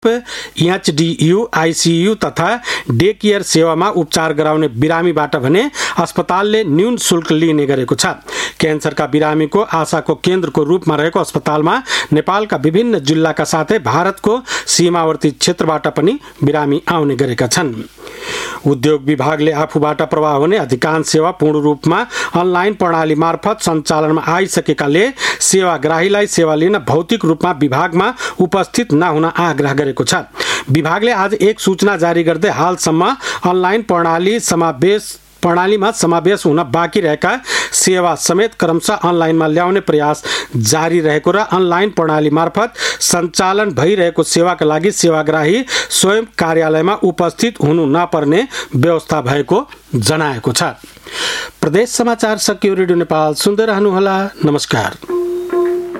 HDU, ICU तथा day care सेवामा उपचार गराउने बिरामीबाट भने अस्पतालले न्यून शुल्क लिने गरेको छ। क्यान्सरका बिरामीको आशाको केन्द्रको रूपमा रहेको अस्पतालमा नेपालका विभिन्न जिल्लाका साथै भारतको सीमावर्ती क्षेत्रबाट पनि बिरामी आउने गरेका छन्। उद्योग विभागले आफूबाट प्रवाह हुने अधिकांश सेवा पूर्ण रूपमा अनलाइन प्रणाली मार्फत सञ्चालनमा आइसकेकाले सेवाग्राहीलाई सेवा लिन भौतिक रूपमा विभागमा उपस्थित नहुन आग्रह गरेको छ। विभागले आज एक सूचना जारी गर्दै हालसम्म अनलाइन प्रणालीमा समावेश हुन बाँकी रहेका सेवा समेत क्रमशः अनलाइनमा ल्याउने प्रयास जारी रहेको र अनलाइन प्रणाली मार्फत सञ्चालन भइरहेको सेवाका लागि सेवाग्राही स्वयं कार्यालयमा उपस्थित हुनु नपर्ने व्यवस्था भएको जनाएको छ। प्रदेश समाचार सकियो। रेडियो नेपाल सुन्दै रहनुहोला। नमस्कार।